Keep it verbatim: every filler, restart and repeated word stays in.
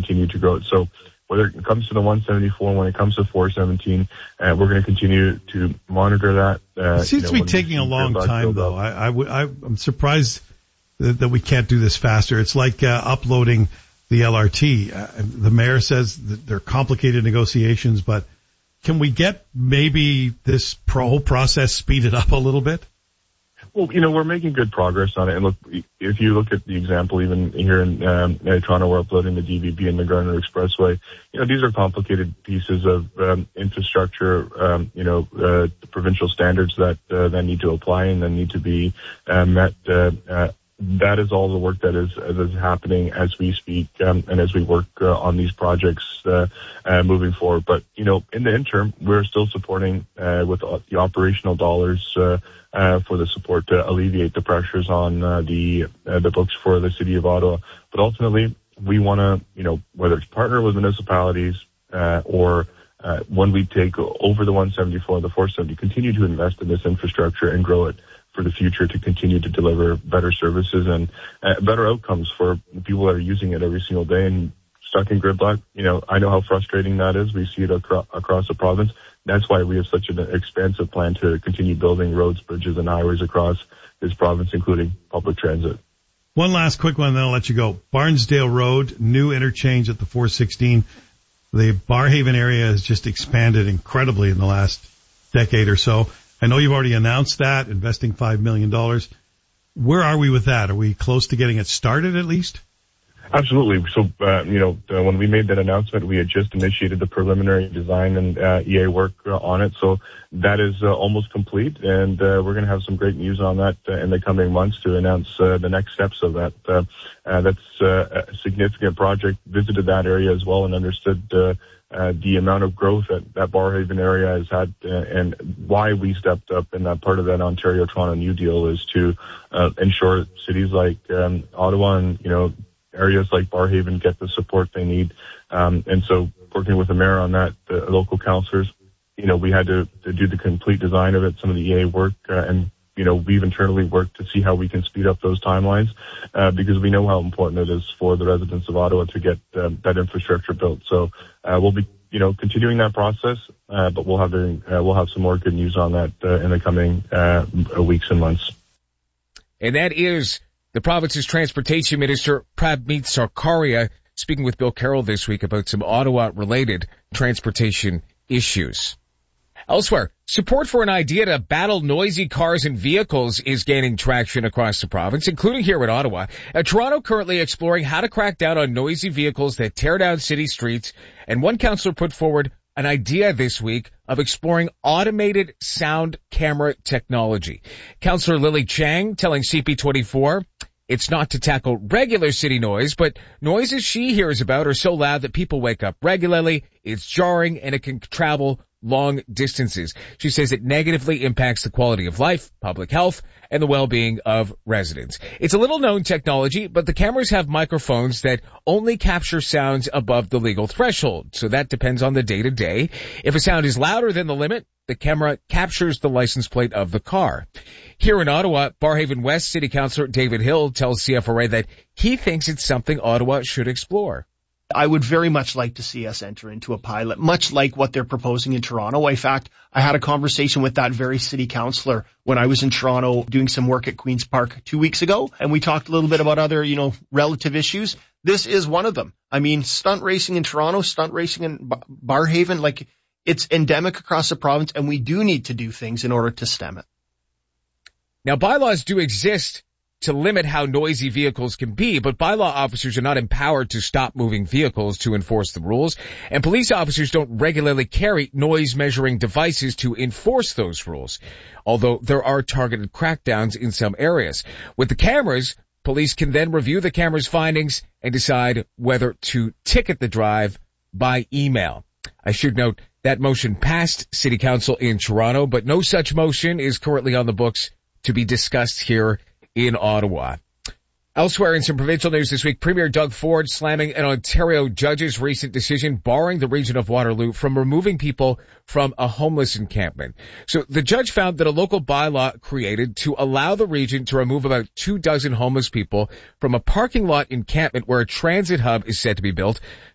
continue to grow it. So whether it comes to the one seventy-four, when it comes to four seventeen, uh, we're going to continue to monitor that. Uh, it seems you know, to be taking a long time, though. I, I, w- I, I'm surprised that, that we can't do this faster. It's like uh, uploading the L R T. Uh, the mayor says that they're complicated negotiations, but can we get maybe this pro- whole process speeded up a little bit? Well, you know, we're making good progress on it. And look, if you look at the example, even here in um, Toronto, we're uploading the D V B and the Gardiner Expressway. You know, these are complicated pieces of um, infrastructure, um, you know, uh, the provincial standards that uh, that need to apply and then need to be uh, met. Uh, uh, that is all the work that is, that is happening as we speak um, and as we work uh, on these projects uh, uh, moving forward. But, you know, in the interim, we're still supporting uh, with the operational dollars uh, uh, for the support to alleviate the pressures on uh, the uh, the books for the City of Ottawa. But ultimately, we want to, you know, whether it's partner with municipalities uh, or uh, when we take over the one seventy-four and the four seventy, continue to invest in this infrastructure and grow it for the future to continue to deliver better services and uh, better outcomes for people that are using it every single day. And stuck in gridlock, you know, I know how frustrating that is. We see it acro- across the province. That's why we have such an expansive plan to continue building roads, bridges, and highways across this province, including public transit. One last quick one, then I'll let you go. Barnsdale Road, new interchange at the four sixteen. The Barrhaven area has just expanded incredibly in the last decade or so. I know you've already announced that, investing five million dollars. Where are we with that? Are we close to getting it started at least? Absolutely. So, uh, you know, uh, when we made that announcement, we had just initiated the preliminary design and uh, E A work uh, on it. So that is uh, almost complete, and uh, we're going to have some great news on that uh, in the coming months to announce uh, the next steps of that. Uh, uh, that's uh, a significant project. Visited that area as well and understood uh, uh, the amount of growth that that Barrhaven area has had, uh, and why we stepped up in that part of that Ontario-Toronto New Deal is to uh, ensure cities like um, Ottawa and, you know, areas like Barrhaven get the support they need. Um, and so working with the mayor on that, the local councillors, you know, we had to, to do the complete design of it, some of the E A work, uh, and, you know, we've internally worked to see how we can speed up those timelines, uh, because we know how important it is for the residents of Ottawa to get uh, that infrastructure built. So, uh, we'll be, you know, continuing that process, uh, but we'll have, the, uh, we'll have some more good news on that, uh, in the coming, uh, weeks and months. And that is the province's Transportation Minister, Prabmeet Sarkaria, speaking with Bill Carroll this week about some Ottawa-related transportation issues. Elsewhere, support for an idea to battle noisy cars and vehicles is gaining traction across the province, including here in Ottawa. Uh, Toronto currently exploring how to crack down on noisy vehicles that tear down city streets, and one councillor put forward an idea this week of exploring automated sound camera technology. Councillor Lily Chang telling C P twenty-four, it's not to tackle regular city noise, but noises she hears about are so loud that people wake up regularly, it's jarring, and it can travel long distances. She says it negatively impacts the quality of life, public health, and the well-being of residents. It's a little-known technology, but the cameras have microphones that only capture sounds above the legal threshold, so that depends on the day-to-day. If a sound is louder than the limit, the camera captures the license plate of the car. Here in Ottawa, Barrhaven West City Councillor David Hill tells C F R A that he thinks it's something Ottawa should explore. I would very much like to see us enter into a pilot, much like what they're proposing in Toronto. In fact, I had a conversation with that very city councillor when I was in Toronto doing some work at Queen's Park two weeks ago, and we talked a little bit about other, you know, relative issues. This is one of them. I mean, stunt racing in Toronto, stunt racing in Barrhaven, like, it's endemic across the province, and we do need to do things in order to stem it. Now, bylaws do exist to limit how noisy vehicles can be, but bylaw officers are not empowered to stop moving vehicles to enforce the rules, and police officers don't regularly carry noise-measuring devices to enforce those rules, although there are targeted crackdowns in some areas. With the cameras, police can then review the camera's findings and decide whether to ticket the drive by email. I should note that motion passed City Council in Toronto, but no such motion is currently on the books to be discussed here in Ottawa. Elsewhere in some provincial news this week, Premier Doug Ford slamming an Ontario judge's recent decision barring the region of Waterloo from removing people from a homeless encampment. So the judge found that a local bylaw created to allow the region to remove about two dozen homeless people from a parking lot encampment where a transit hub is said to be built